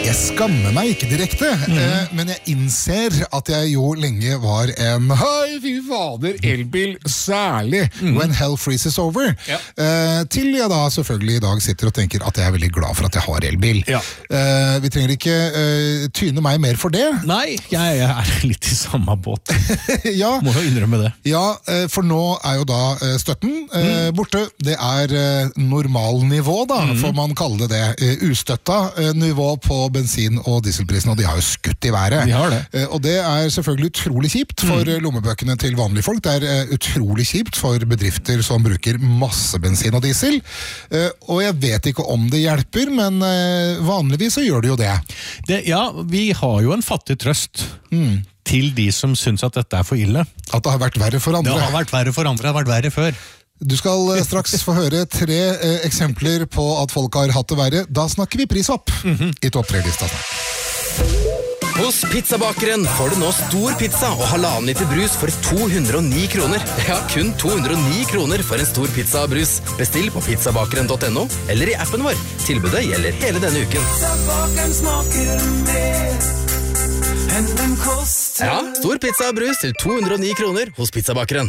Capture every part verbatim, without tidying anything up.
Jeg skammer meg ikke direkte, mm. eh, men jeg innser at jeg jo lenge var en hei, fy fader, elbil særlig, mm. when hell freezes over. Ja. Eh, til jeg da selvfølgelig i dag sitter og tenker at jeg er veldig glad for at jeg har elbil. Ja. Eh, vi trenger ikke eh, tyne meg mer for det. Nei, jeg, jeg er litt i samme båt. ja. Må jo innrømme det. Ja, eh, for nå er jo da eh, støtten eh, mm. borte. Det er eh, normalnivå da, mm. får man kalle det det. Eh, ustøtta eh, nivå på bensin- og dieselprisen, og de har jo skutt i været. De har det. Eh, og det er selvfølgelig utrolig kjipt for mm. lommebøkene til vanlige folk. Det er eh, utrolig kjipt for bedrifter som bruker masse bensin og diesel. Eh, og jeg vet ikke om det hjelper, men eh, vanligvis så gjør det jo det. det. Ja, vi har jo en fattig trøst mm. til de som syns at dette er for ille. At det har vært verre for andre. Det har vært verre for andre, det har vært verre før. Du skal straks få høre tre eh, eksempler på at folk har hatt det verre. Da snakker vi pris opp mm-hmm. i topp tre-lista. Hos Pizzabakeren får du nå stor pizza og halvannen liter brus for to hundre og ni kroner. Ja, kun to hundre og ni kroner for en stor pizza og brus. Bestill på pizzabakeren punktum no eller i appen vår. Tilbudet gjelder hele denne uken. Pizzabakeren smaker mer enn den koster. Ja, stor pizza og brus til to hundre og ni kroner hos Pizzabakeren.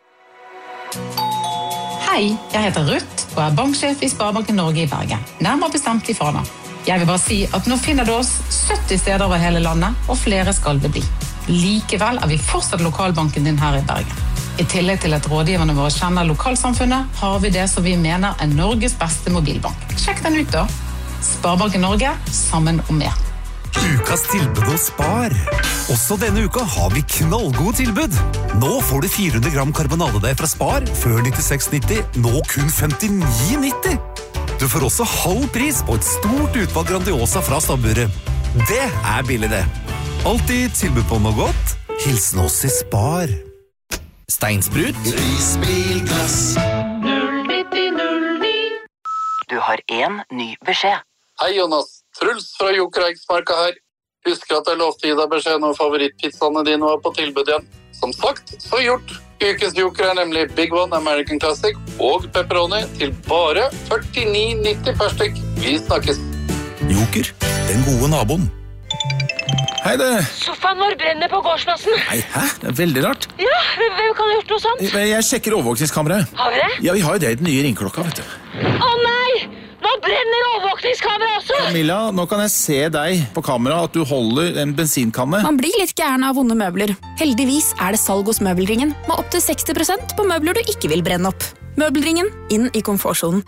Hei, jeg heter Ruth og er banksjef i Sparebanken Norge i Bergen. Nærmere bestemt i Fana. Jeg vil bare si at nå finner du oss sytti steder over hele landet, og flere skal det bli. Likevel er vi fortsatt lokalbanken din her i Bergen. I tillegg til at rådgiverne våre kjenner lokalsamfunnet, har vi det som vi mener er Norges beste mobilbank. Sjekk den ut da. Sparebanken Norge, sammen om mer. Ukas tilbud hos Spar. Også denne uka har vi knallgode tilbud. Nå får du fire hundre gram karbonadedeig fra Spar, før nittiseks nitti, nå kun femtini nitti. Du får også halv pris på et stort utvalg Grandiosa fra stabburet. Det er billig det. Alltid tilbud på noe godt. Hilsen oss i Spar. Steinsprut. Risbilglass. null nitti null ni. Du har en ny beskjed. Hei Jonas. Truls fra Jokereiksmarka her. Husker at jeg lovte å gi deg beskjed når favorittpizzaene dine var på tilbud igjen. Som sagt, så gjort. Ukens joker er nemlig Big One American Classic og pepperoni til bare førtini nitti per stykk. Vi snakkes. Joker, den gode naboen. Hei det. Sofaen vår brenner på gårdsplassen. Nei, hæ? Det er veldig rart. Ja, hvem kan ha gjort noe sånt? Jeg sjekker overvåkningskameraet. Har vi det? Ja, vi har jo det i den nye ringklokka, vet du. Å nei! Nå brenner overvåkningskamera også! Camilla, nå kan jeg se deg på kamera at du holder en bensinkanne. Man blir litt gæren av vonde møbler. Heldigvis er det salg hos Møbelringen, med opp til seksti prosent på møbler du ikke vil brenne opp. Møbelringen, inn i komfortsonen.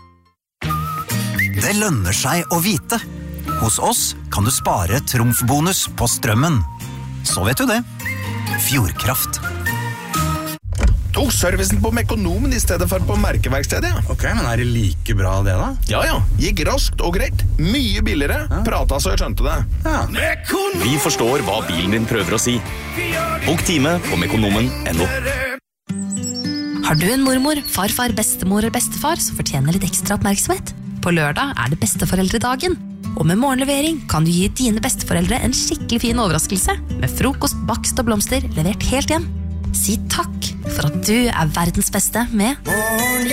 Det lønner seg å vite. Hos oss kan du spare trumfbonus på strømmen. Så vet du det. Fjordkraft. Tok servicen på Mekonomen i stedet for på merkeverkstedet. Ok, men er det like bra det da? Ja, ja. Gikk raskt og greit. Mye billigere. Ja. Prata så jeg skjønte det. Ja. Vi forstår hva bilen din prøver å si. Bok time på mekonomen punktum no. Har du en mormor, farfar, bestemor eller bestefar som fortjener litt ekstra oppmerksomhet? På lørdag er det besteforeldredagen. Og med morgenlevering kan du gi dine besteforeldre en skikkelig fin overraskelse med frokost, bakst og blomster levert helt hjem. Si takk for at du er verdens beste med